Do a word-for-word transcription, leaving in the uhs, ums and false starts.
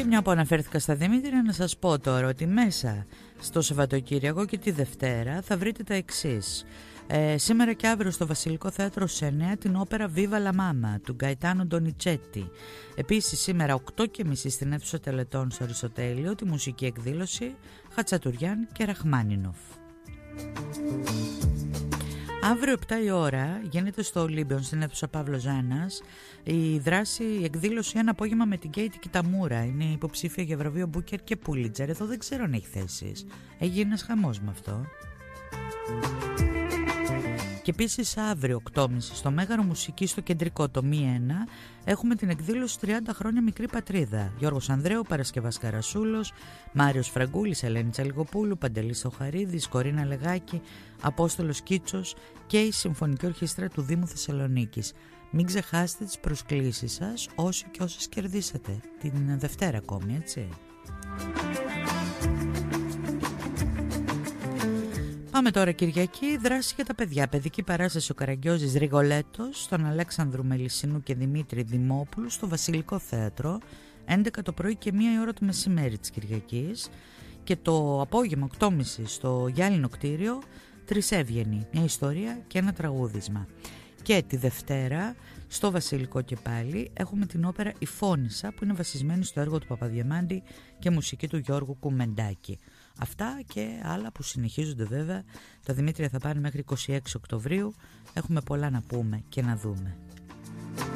μια που αναφέρθηκα στα Δημήτρια, να σας πω τώρα ότι μέσα στο Σαββατοκύριακο και τη Δευτέρα θα βρείτε τα εξής. Ε, σήμερα και αύριο στο Βασιλικό Θέατρο στις εννιά την όπερα Viva la Mama του Γκαϊτάνο Ντονιτσέτη. Επίσης σήμερα οκτώ και μισή στην αίθουσα Τελετών στο Αριστοτέλειο τη μουσική εκδήλωση Χατσατουριάν και Ραχμάνινοφ. Αύριο επτά η ώρα γίνεται στο Ολύμπιον στην αίθουσα Παύλος Ζάνας η δράση, η εκδήλωση Ένα απόγευμα με την Κέιτι Κιταμούρα. Είναι υποψήφια για βραβείο Μπούκερ και Πούλιτζερ. Εδώ δεν ξέρω αν έχει θέσεις. Έγινε ένας χαμός με αυτό. Και επίσης αύριο οκτώ και μισή στο Μέγαρο Μουσική στο Κεντρικό το Μη ένα έχουμε την εκδήλωση τριάντα χρόνια Μικρή Πατρίδα. Γιώργος Ανδρέου, Παρασκευάς Καρασούλος, Μάριος Φραγκούλης, Ελένη Τσαλιγοπούλου, Παντελής Οχαρίδης, Κορίνα Λεγάκη, Απόστολος Κίτσος και η Συμφωνική Ορχήστρα του Δήμου Θεσσαλονίκης. Μην ξεχάσετε τις προσκλήσεις σας όσοι και όσες κερδίσατε την Δευτέρα ακόμη, έτσι. Πάμε τώρα Κυριακή, δράση για τα παιδιά. Παιδική παράσταση ο Καραγκιόζης Ριγολέτος στον Αλέξανδρου Μελισσινού και Δημήτρη Δημόπουλου στο Βασιλικό Θέατρο, έντεκα το πρωί και μία η ώρα το μεσημέρι της Κυριακής. Και το απόγευμα οκτώ και μισή στο Γυάλινο Κτίριο, Τρισέβγενη, μια ιστορία και ένα τραγούδισμα. Και τη Δευτέρα στο Βασιλικό και πάλι έχουμε την όπερα «Η Φώνισσα» που είναι βασισμένη στο έργο του Παπαδιαμάντη και μουσική του Γιώργου Κουμεντάκη. Αυτά και άλλα που συνεχίζονται βέβαια. Τα Δημήτρια θα πάνε μέχρι είκοσι έξι Οκτωβρίου. Έχουμε πολλά να πούμε και να δούμε.